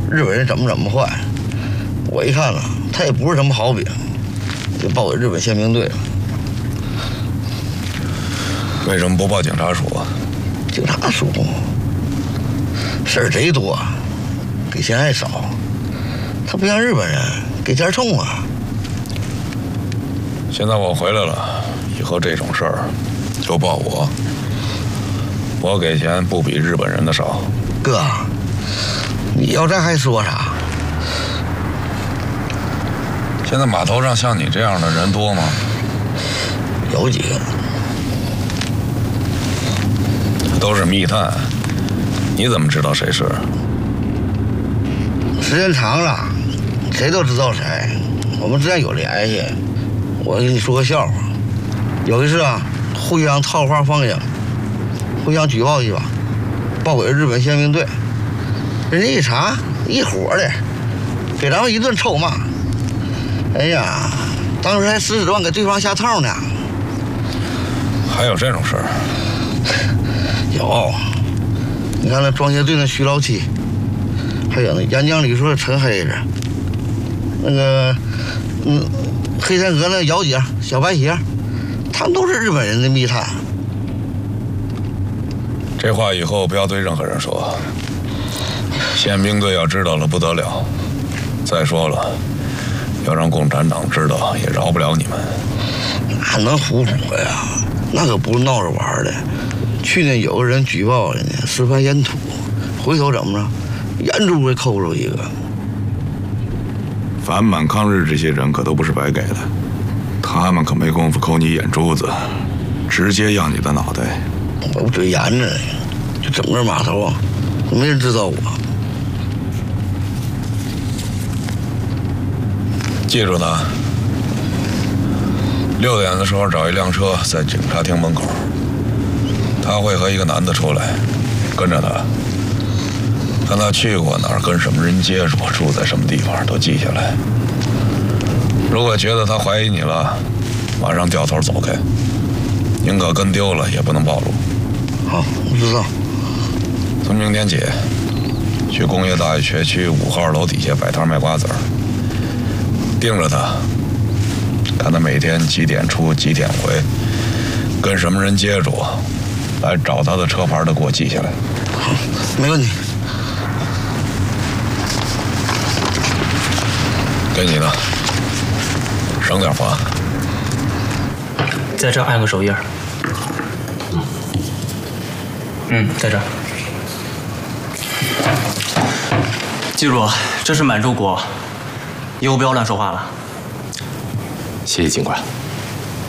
日本人怎么坏。我一看了，他也不是什么好兵，就报给日本宪兵队了。 为什么不报警察署啊？ 警察署事儿贼多，给钱还少，他不像日本人给钱冲啊。 现在我回来了，以后这种事儿就报我。我给钱不比日本人的少。 哥，你要这还说啥？ 现在码头上像你这样的人多吗？ 有几个。 都是密探，你怎么知道谁是？ 时间长了，谁都知道谁。我们之间有联系。我给你说个笑话，有一次啊，互相套话放映，互相举报去吧，报给日本宪兵队。人家一查，一伙的，给咱们一顿臭骂。哎呀，当时还使指望给对方下套呢。 还有这种事儿？ 有，你看那装卸队那徐老七，还有那沿江旅社的陈黑子，那个黑山阁那姚姐、小白鞋，他们都是日本人的密探。 这话以后不要对任何人说，宪兵队要知道了不得了。再说了，要让共产党知道也饶不了你们。 那能唬我呀？那可不是闹着玩的。去年有个人举报人家私贩烟土，回头怎么着，眼珠给抠着一个。 反满抗日这些人可都不是白给的，他们可没工夫抠你眼珠子，直接要你的脑袋。 我嘴严着呢，就整个码头啊，没人知道我。 记住他，6点的时候找一辆车在警察厅门口，他会和一个男的出来，跟着他，看他去过哪儿，跟什么人接触，住在什么地方，都记下来。如果觉得他怀疑你了，马上掉头走开，宁可跟丢了也不能暴露。 好，我知道。 从明天起，去工业大学区5号楼底下摆摊卖瓜子儿，盯着他，看他每天几点出几点回，跟什么人接触，来找他的车牌的给我记下来。 好，没问题。 给你的，省点罚。 在这儿按个手印。在这儿。记住，这是满洲国，以后不要乱说话了。 谢谢警官。